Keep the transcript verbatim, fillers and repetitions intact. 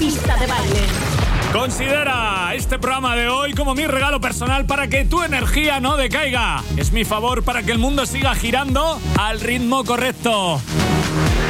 pista de baile. Considera este programa de hoy como mi regalo personal para que tu energía no decaiga. Es mi favor para que el mundo siga girando al ritmo correcto.